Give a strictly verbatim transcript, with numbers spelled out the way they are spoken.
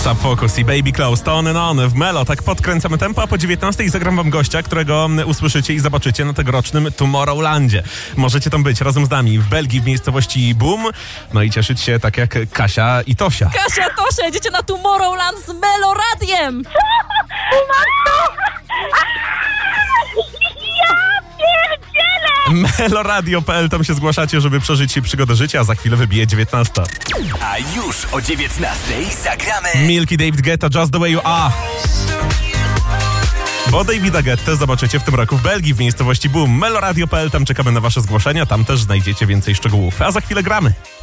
Sub Focus i Baby Close to on and on w Melo. Tak podkręcamy tempo, a po dziewiętnastej zagram wam gościa, którego usłyszycie i zobaczycie na tegorocznym Tomorrowlandzie. Możecie tam być razem z nami w Belgii, w miejscowości Boom. No i cieszyć się tak jak Kasia i Tosia. Kasia, Tosia, jedziecie na Tomorrowland z Melo Radiem! meloradio kropka p l, tam się zgłaszacie, żeby przeżyć przygodę życia, a za chwilę wybije dziewiętnasta. A już o dziewiętnastej zagramy Milky, David Guetta, Just the Way You Are. Bo Davida Guetta zobaczycie w tym roku w Belgii, w miejscowości Boom. meloradio kropka p l, tam czekamy na wasze zgłoszenia, tam też znajdziecie więcej szczegółów. A za chwilę gramy.